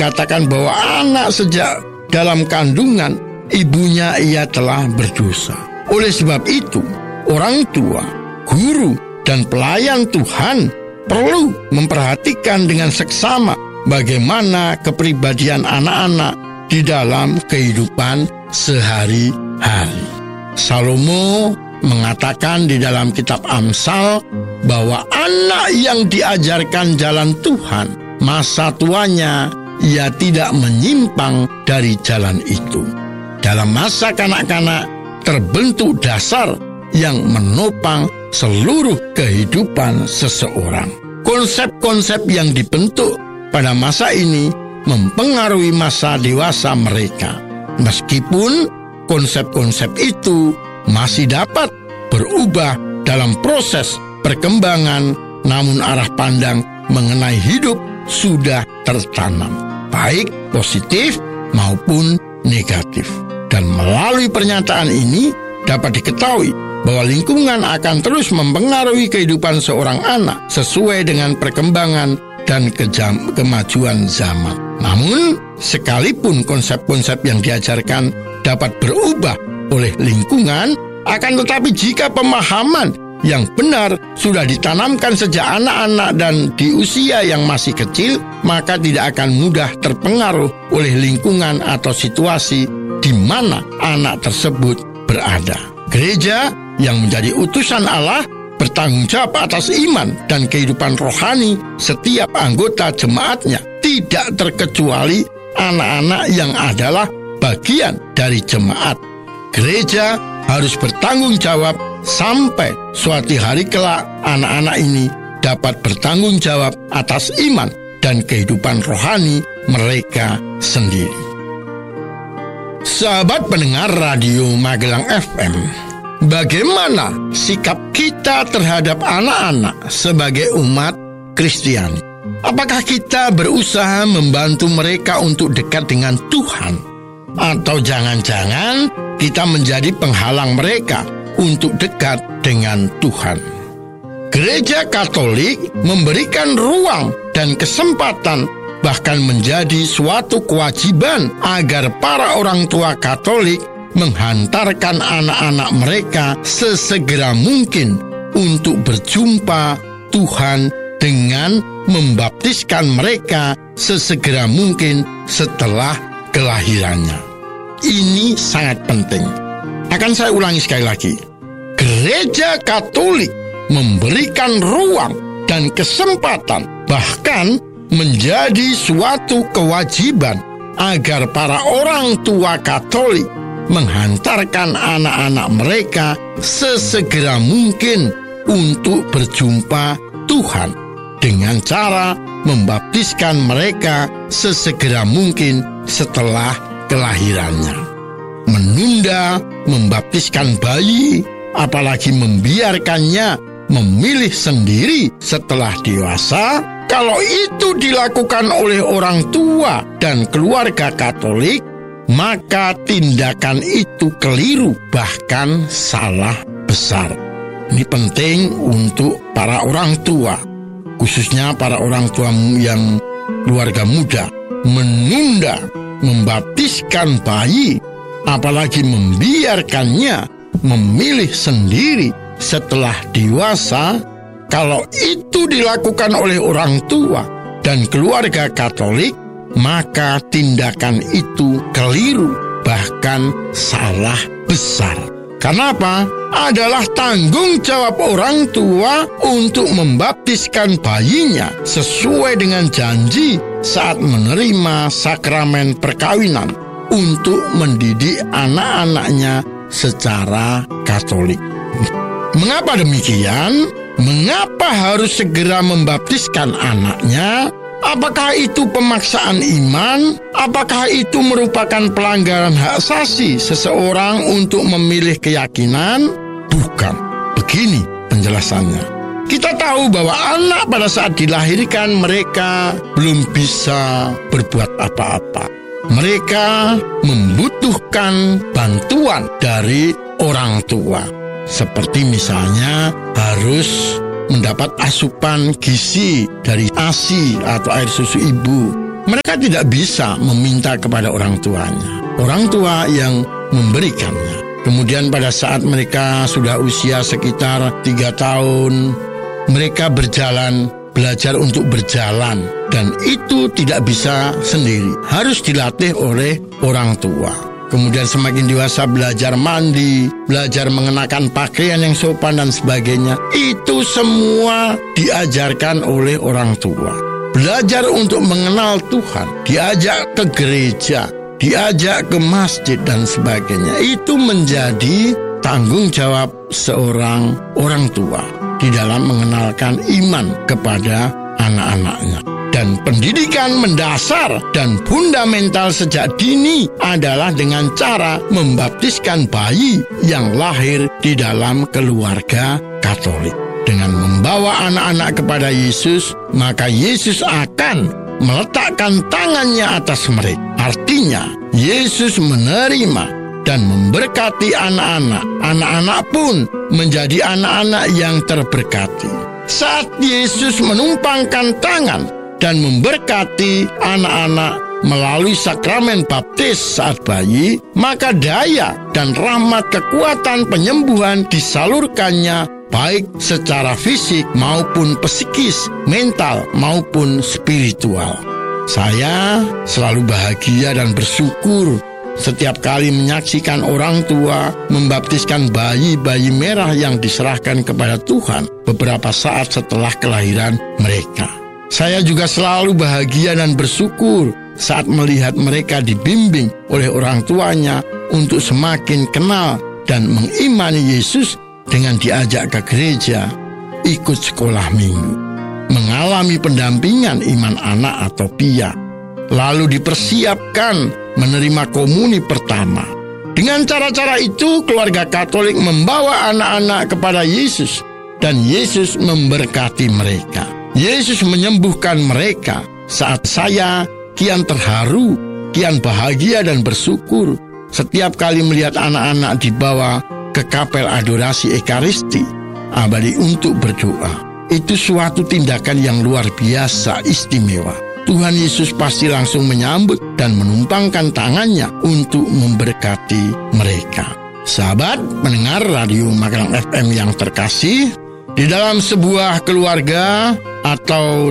dikatakan bahwa anak sejak dalam kandungan ibunya ia telah berdosa. Oleh sebab itu, orang tua, guru, dan pelayan Tuhan perlu memperhatikan dengan seksama bagaimana kepribadian anak-anak di dalam kehidupan sehari-hari. Salomo mengatakan di dalam kitab Amsal bahwa anak yang diajarkan jalan Tuhan, masa tuanya ia tidak menyimpang dari jalan itu. Dalam masa kanak-kanak terbentuk dasar yang menopang seluruh kehidupan seseorang. Konsep-konsep yang dibentuk pada masa ini mempengaruhi masa dewasa mereka. Meskipun konsep-konsep itu masih dapat berubah dalam proses perkembangan, namun arah pandang mengenai hidup sudah tertanam, baik positif maupun negatif. Dan melalui pernyataan ini dapat diketahui bahwa lingkungan akan terus mempengaruhi kehidupan seorang anak sesuai dengan perkembangan dan kemajuan zaman. Namun, sekalipun konsep-konsep yang diajarkan dapat berubah oleh lingkungan, akan tetapi jika pemahaman yang benar sudah ditanamkan sejak anak-anak dan di usia yang masih kecil, maka tidak akan mudah terpengaruh oleh lingkungan atau situasi di mana anak tersebut berada. Gereja yang menjadi utusan Allah bertanggung jawab atas iman dan kehidupan rohani setiap anggota jemaatnya, tidak terkecuali anak-anak yang adalah bagian dari jemaat. Gereja harus bertanggung jawab sampai suatu hari kelak anak-anak ini dapat bertanggung jawab atas iman dan kehidupan rohani mereka sendiri. Sahabat pendengar Radio Magelang FM, bagaimana sikap kita terhadap anak-anak sebagai umat Kristiani? Apakah kita berusaha membantu mereka untuk dekat dengan Tuhan? Atau jangan-jangan kita menjadi penghalang mereka untuk dekat dengan Tuhan? Gereja Katolik memberikan ruang dan kesempatan, bahkan menjadi suatu kewajiban agar para orang tua Katolik menghantarkan anak-anak mereka sesegera mungkin untuk berjumpa Tuhan dengan membaptiskan mereka sesegera mungkin setelah kelahirannya. Ini sangat penting. Akan saya ulangi sekali lagi. Gereja Katolik memberikan ruang dan kesempatan, bahkan menjadi suatu kewajiban agar para orang tua Katolik menghantarkan anak-anak mereka sesegera mungkin untuk berjumpa Tuhan dengan cara membaptiskan mereka sesegera mungkin setelah kelahirannya. Menunda membaptiskan bayi, apalagi membiarkannya memilih sendiri setelah dewasa, kalau itu dilakukan oleh orang tua dan keluarga Katolik, maka tindakan itu keliru, bahkan salah besar. Ini penting untuk para orang tua, khususnya para orang tua yang keluarga muda. Menunda membaptiskan bayi, apalagi membiarkannya memilih sendiri setelah dewasa, kalau itu dilakukan oleh orang tua dan keluarga Katolik, maka tindakan itu keliru, bahkan salah besar. Kenapa? Adalah tanggung jawab orang tua untuk membaptiskan bayinya sesuai dengan janji saat menerima sakramen perkawinan untuk mendidik anak-anaknya secara Katolik. Mengapa demikian? Mengapa harus segera membaptiskan anaknya? Apakah itu pemaksaan iman? Apakah itu merupakan pelanggaran hak asasi seseorang untuk memilih keyakinan? Bukan. Begini penjelasannya. Kita tahu bahwa anak pada saat dilahirkan mereka belum bisa berbuat apa-apa. Mereka membutuhkan bantuan dari orang tua. Seperti misalnya harus mendapat asupan gizi dari ASI atau air susu ibu. Mereka tidak bisa meminta kepada orang tuanya. Orang tua yang memberikannya. Kemudian pada saat mereka sudah usia sekitar 3 tahun, mereka belajar untuk berjalan. Dan itu tidak bisa sendiri, harus dilatih oleh orang tua. Kemudian semakin dewasa belajar mandi, belajar mengenakan pakaian yang sopan dan sebagainya. Itu semua diajarkan oleh orang tua. Belajar untuk mengenal Tuhan, diajak ke gereja, diajak ke masjid dan sebagainya. Itu menjadi tanggung jawab seorang orang tua di dalam mengenalkan iman kepada anak-anaknya. Dan pendidikan mendasar dan fundamental sejak dini adalah dengan cara membaptiskan bayi yang lahir di dalam keluarga Katolik. Dengan membawa anak-anak kepada Yesus, maka Yesus akan meletakkan tangannya atas mereka. Artinya, Yesus menerima dan memberkati anak-anak. Anak-anak pun menjadi anak-anak yang terberkati. Saat Yesus menumpangkan tangan dan memberkati anak-anak melalui sakramen baptis saat bayi, maka daya dan rahmat kekuatan penyembuhan disalurkannya baik secara fisik maupun psikis, mental maupun spiritual. Saya selalu bahagia dan bersyukur setiap kali menyaksikan orang tua membaptiskan bayi-bayi merah yang diserahkan kepada Tuhan beberapa saat setelah kelahiran mereka. Saya juga selalu bahagia dan bersyukur saat melihat mereka dibimbing oleh orang tuanya untuk semakin kenal dan mengimani Yesus dengan diajak ke gereja, ikut sekolah minggu, mengalami pendampingan iman anak atau pia, lalu dipersiapkan menerima komuni pertama. Dengan cara-cara itu, keluarga Katolik membawa anak-anak kepada Yesus, dan Yesus memberkati mereka. Yesus menyembuhkan mereka. Saat saya kian terharu, kian bahagia dan bersyukur setiap kali melihat anak-anak dibawa ke kapel adorasi Ekaristi abadi untuk berdoa. Itu suatu tindakan yang luar biasa istimewa. Tuhan Yesus pasti langsung menyambut dan menumpangkan tangannya untuk memberkati mereka. Sahabat mendengar Radio Magelang FM yang terkasih, di dalam sebuah keluarga atau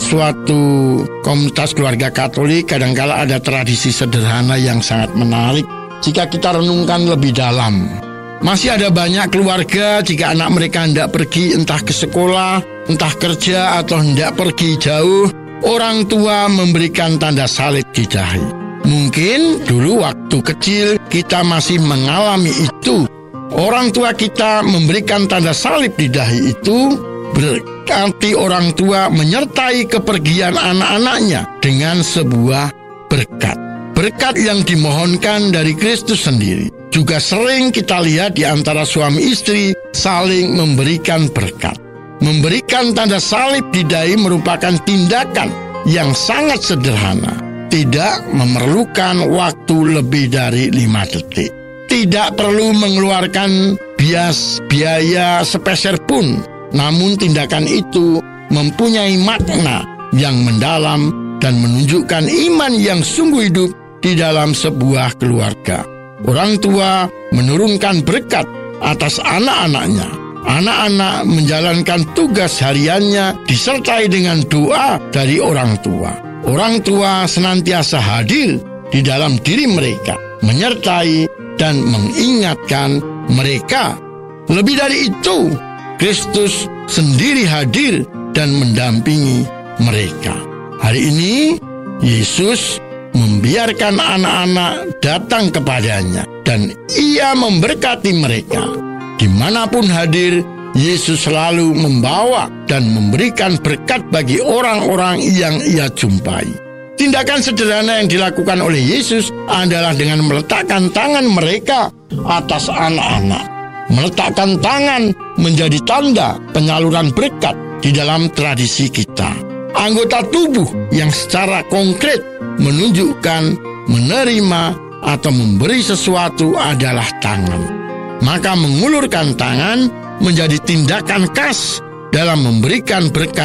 suatu komunitas keluarga Katolik kadangkala ada tradisi sederhana yang sangat menarik jika kita renungkan lebih dalam. Masih ada banyak keluarga jika anak mereka hendak pergi entah ke sekolah, entah kerja atau hendak pergi jauh, orang tua memberikan tanda salib di dahi. Mungkin dulu waktu kecil kita masih mengalami itu. Orang tua kita memberikan tanda salib di dahi itu berarti orang tua menyertai kepergian anak-anaknya dengan sebuah berkat. Berkat yang dimohonkan dari Kristus sendiri. Juga sering kita lihat di antara suami istri saling memberikan berkat. Memberikan tanda salib di dahi merupakan tindakan yang sangat sederhana. Tidak memerlukan waktu lebih dari 5 detik. Tidak perlu mengeluarkan biaya sepeser pun. Namun tindakan itu mempunyai makna yang mendalam dan menunjukkan iman yang sungguh hidup di dalam sebuah keluarga. Orang tua menurunkan berkat atas anak-anaknya. Anak-anak menjalankan tugas hariannya disertai dengan doa dari orang tua. Orang tua senantiasa hadir di dalam diri mereka, menyertai dan mengingatkan mereka. Lebih dari itu, Kristus sendiri hadir dan mendampingi mereka. Hari ini, Yesus membiarkan anak-anak datang kepadanya dan ia memberkati mereka. Dimanapun hadir, Yesus selalu membawa dan memberikan berkat bagi orang-orang yang ia jumpai. Tindakan sederhana yang dilakukan oleh Yesus adalah dengan meletakkan tangan mereka atas anak-anak. Meletakkan tangan menjadi tanda penyaluran berkat di dalam tradisi kita. Anggota tubuh yang secara konkret menunjukkan menerima atau memberi sesuatu adalah tangan. Maka mengulurkan tangan menjadi tindakan khas dalam memberikan berkat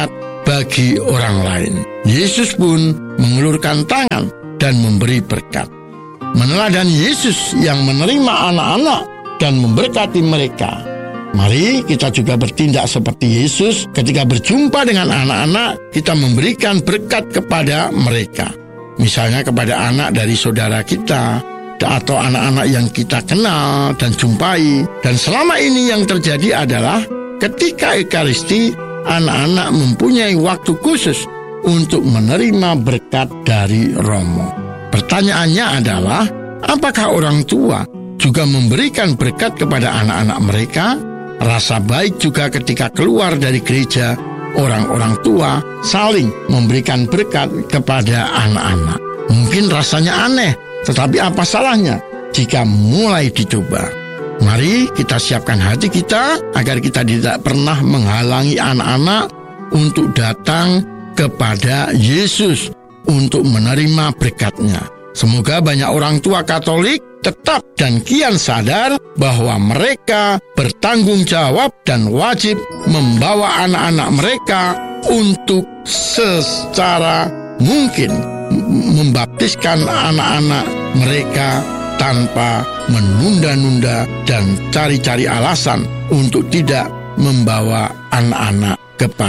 bagi orang lain. Yesus pun mengulurkan tangan dan memberi berkat. Meneladani Yesus yang menerima anak-anak dan memberkati mereka, mari kita juga bertindak seperti Yesus. Ketika berjumpa dengan anak-anak, kita memberikan berkat kepada mereka. Misalnya kepada anak dari saudara kita, atau anak-anak yang kita kenal dan jumpai. Dan selama ini yang terjadi adalah ketika Ekaristi, anak-anak mempunyai waktu khusus untuk menerima berkat dari Romo. Pertanyaannya adalah, apakah orang tua juga memberikan berkat kepada anak-anak mereka? Rasa baik juga ketika keluar dari gereja, orang-orang tua saling memberikan berkat kepada anak-anak. Mungkin rasanya aneh, tetapi apa salahnya jika mulai dicoba? Mari kita siapkan hati kita agar kita tidak pernah menghalangi anak-anak untuk datang kepada Yesus untuk menerima berkat-Nya. Semoga banyak orang tua Katolik tetap dan kian sadar bahwa mereka bertanggung jawab dan wajib membawa anak-anak mereka untuk secara mungkin membaptiskan anak-anak mereka tanpa menunda-nunda dan cari-cari alasan untuk tidak membawa anak-anak kepada